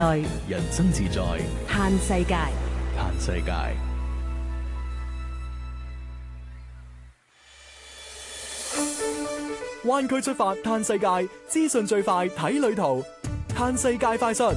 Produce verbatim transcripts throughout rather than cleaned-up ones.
人生自在， 嘆世界。 嘆世界。 灣區出發嘆世界，資訊最快睇旅途，嘆世界快訊。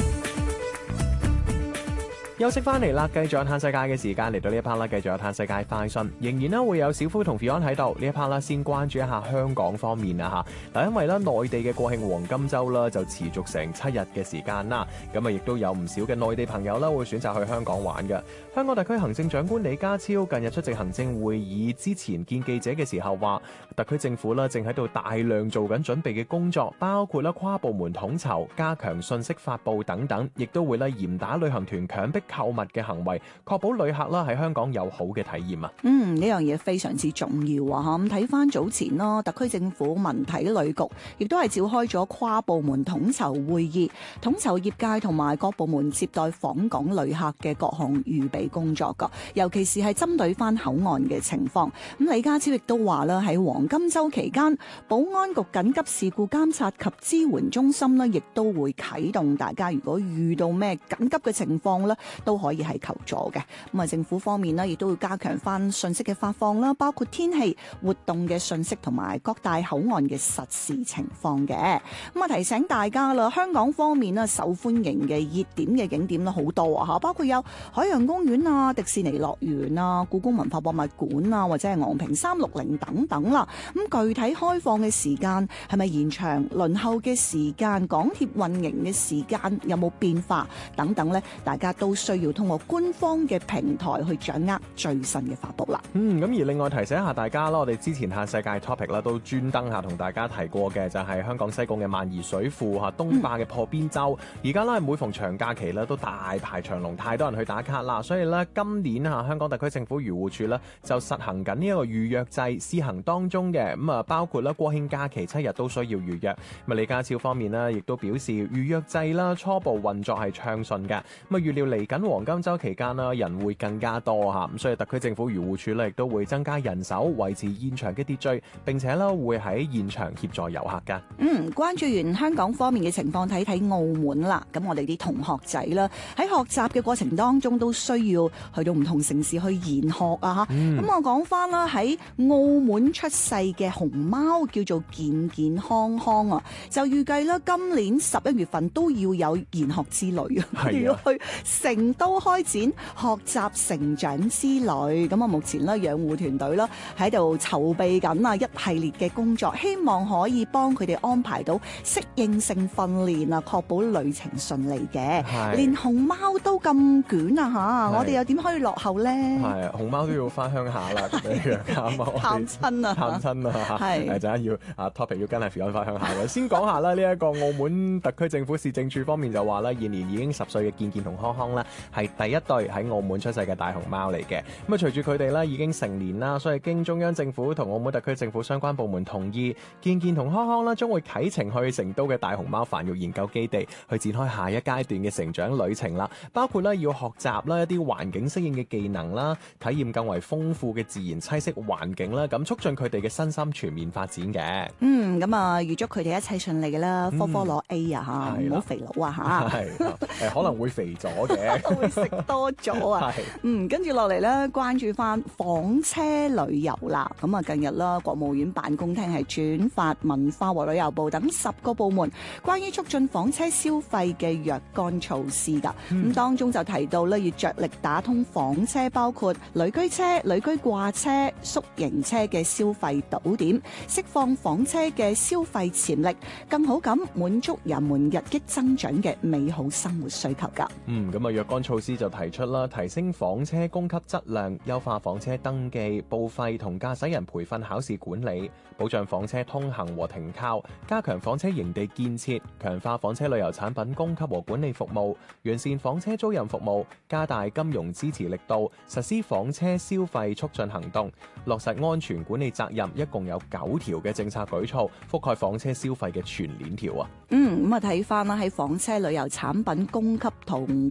休息翻嚟啦，繼續有嘆世界嘅時間，嚟到呢一 part 啦，繼續有嘆世界快訊，仍然咧會有小夫同 Fion 喺度。呢一 part 啦，先關注一下香港方面啊嚇。嗱，因為咧內地嘅國慶黃金週啦，就持續成七日嘅時間啦，咁啊亦都有唔少嘅內地朋友啦會選擇去香港玩嘅。香港特區行政長官李家超近日出席行政會議之前見記者嘅時候話，特區政府啦正喺度大量做緊準備嘅工作，包括啦跨部門統籌、加強信息發布等等，亦都會咧嚴打旅行團強迫購物嘅行為，確保旅客啦喺香港有好嘅體驗啊！ 嗯，呢樣嘢非常之重要啊！嚇，咁睇翻早前啦，特區政府文體旅局亦都係召開咗跨部門統籌會議，統籌業界同埋各部門接待訪港旅客嘅各項預備工作㗎，尤其是係針對翻口岸嘅情況。咁李家超亦都話啦，喺黃金週期間，保安局緊急事故監察及支援中心呢，亦都會啟動，大家如果遇到咩緊急嘅情況呢，都可以係求助嘅。咁啊，政府方面呢，亦都會加強翻信息嘅發放啦，包括天氣、活動嘅信息同埋各大口岸嘅實時情況嘅。咁啊，提醒大家啦，香港方面呢，受歡迎嘅熱點嘅景點咧好多啊嚇，包括有海洋公園啊、迪士尼樂園啊、故宮文化博物館啊，或者係昂坪三六零等等啦。咁具體開放嘅時間係咪延長？輪候嘅時間、港鐵運營嘅時間有冇變化等等呢？大家都需要通過官方嘅平台去掌握最新嘅發布啦。 嗯，咁而另外提醒一下大家啦，我哋之前下世界 topic 啦，都專登下同大家提過嘅就係香港西貢嘅萬宜水庫嚇東壩嘅破邊洲，而家咧每逢長假期咧都大排長龍，太多人去打卡啦，所以咧今年嚇香港特區政府漁護署咧就實行緊呢一個預約制試行當中嘅，咁啊包括咧國慶假期七日都需要預約。咁啊李家超方面呢亦都表示預約制啦初步運作係暢順嘅，咁啊預料嚟緊黃金週期間啦人會更加多嚇，咁所以特區政府漁護署咧亦都會增加人手維持現場嘅秩序，並且咧會喺現場協助遊客㗎。 嗯，關注完香港方面嘅情況，睇睇澳門啦。咁我哋啲同學仔啦，喺學習嘅過程當中都需要去到唔同城市去研學啊嚇。咁、嗯、我講翻啦，喺澳門出世嘅熊貓叫做健健康康啊，就預計啦今年十一月份都要有研學之旅啊，要去成都開展學習成長之旅。咁啊，目前咧養護團隊啦喺度籌備緊啊一系列嘅工作，希望可以幫佢哋安排到適應性訓練啊，確保旅程順利嘅。連熊貓都咁捲啊嚇，我哋又點可以落後咧？ 係熊貓都要翻鄉下啦， 探親啊， 探親啊，係陣間要啊 topic 要跟係 Fion 翻鄉下嘅。先講下啦，呢一個澳門特區政府市政處方面就話啦，現年已經十歲嘅健健同康康啦，係第一對喺澳門出世嘅大熊貓嚟嘅。咁啊，隨住佢哋咧已經成年啦，所以經中央政府同澳門特區政府相關部門同意，健健同康康啦將會啟程去成都嘅大熊貓繁育研究基地，去展開下一階段嘅成長旅程啦。包括咧要學習啦一啲環境適應嘅技能啦，體驗更為豐富嘅自然棲息環境啦，咁促進佢哋嘅身心全面發展嘅。 嗯，咁啊預祝佢哋一切順利嘅啦，科科攞 A 啊嚇，唔好肥佬啊嚇。 係誒可能會肥咗嘅， 會食多咗啊。嗯，跟住落嚟咧，關注翻房車旅遊啦。咁啊，近日啦，國務院辦公廳係轉發文化和旅遊部等十個部門關於促進房車消費嘅若干措施㗎。咁、嗯、當中就提到咧，要着力打通房車，包括旅居車、旅居掛車、宿營車嘅消費島點，釋放房車嘅消費潛力，更好咁滿足人們日益增長嘅美好生活需求㗎。 嗯，咁啊，若干措施就提出啦，提升房車供給質量，優化房車登記、報廢同駕駛人培訓考試管理，保障房車通行和停靠，加強房車營地建設，強化房車旅遊產品供給和管理服務，完善房車租賃服務，加大金融支持力度，實施房車消費促進行動，落實安全管理責任，一共有九條嘅政策舉措，覆蓋房車消費嘅全鏈條啊。 嗯，咁啊睇翻啦，喺房車旅遊產品供給同管理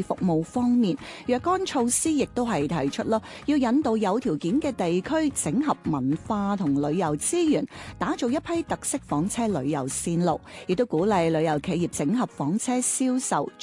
服務方面，若干措施亦都係提出啦，要引導有條件嘅地區整合文化同旅遊資源，打造一批特色房車旅遊線路，亦都鼓勵旅遊企業整合房車銷售。